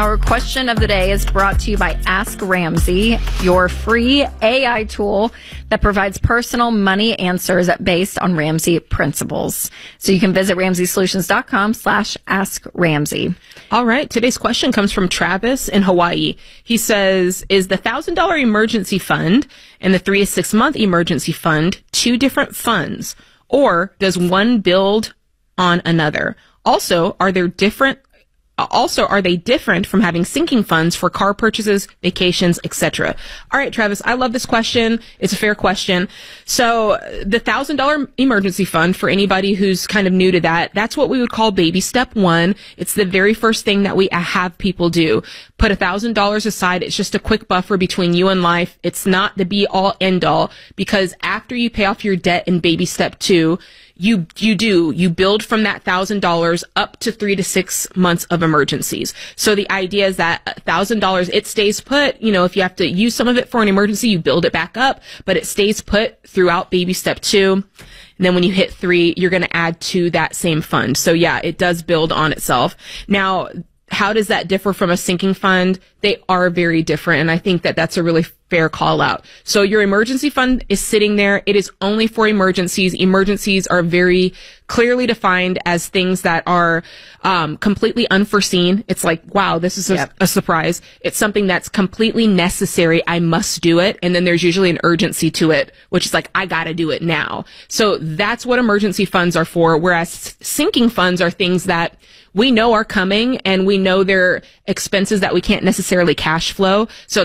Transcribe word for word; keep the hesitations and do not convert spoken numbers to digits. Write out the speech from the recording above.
Our question of the day is brought to you by Ask Ramsey, your free A I tool that provides personal money answers based on Ramsey principles. So you can visit ramsey solutions dot com slash ask Ramsey. All right. Today's question comes from Travis in Hawaii. He says, is the one thousand dollars emergency fund and the three to six month emergency fund two different funds, or does one build on another? Also, are there different Also, are they different from having sinking funds for car purchases, vacations, et cetera? All right, Travis, I love this question. It's a fair question. So the one thousand dollars emergency fund, for anybody who's kind of new to that, that's what we would call baby step one. It's the very first thing that we have people do. Put one thousand dollars aside. It's just a quick buffer between you and life. It's not the be all end all, because after you pay off your debt in baby step two, You, you do, you build from that one thousand dollars up to three to six months of emergencies. So the idea is that one thousand dollars, it stays put. You know, if you have to use some of it for an emergency, you build it back up, but it stays put throughout baby step two. And then when you hit three, you're going to add to that same fund. So yeah, it does build on itself. Now, how does that differ from a sinking fund? They are very different, and I think that that's a really fair call out. So your emergency fund is sitting there. It is only for emergencies. Emergencies are very clearly defined as things that are um, completely unforeseen. It's like, wow, this is a, yep. a surprise. It's something that's completely necessary. I must do it. And then there's usually an urgency to it, which is like, I gotta do it now. So that's what emergency funds are for, whereas sinking funds are things that we know are coming, and we know they're expenses that we can't necessarily cash flow. So